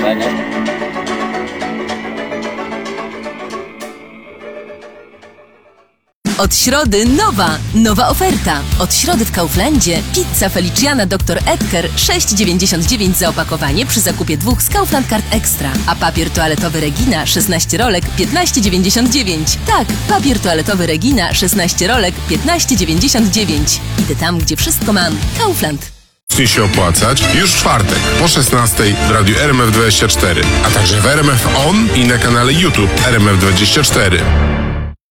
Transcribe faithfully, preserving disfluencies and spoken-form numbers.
zobaczenia. Od środy nowa, nowa oferta. Od środy w Kauflandzie pizza Feliciana doktor Edgar sześć dziewięćdziesiąt dziewięć za opakowanie przy zakupie dwóch z Kaufland Card Extra. A papier toaletowy Regina szesnaście rolek piętnaście dziewięćdziesiąt dziewięć. Tak, papier toaletowy Regina szesnaście rolek piętnaście dziewięćdziesiąt dziewięć. Idę tam, gdzie wszystko mam. Kaufland. Zacznie się opłacać już w czwartek po szesnastej w radiu R M F dwadzieścia cztery, a także w R M F On i na kanale YouTube R M F dwadzieścia cztery.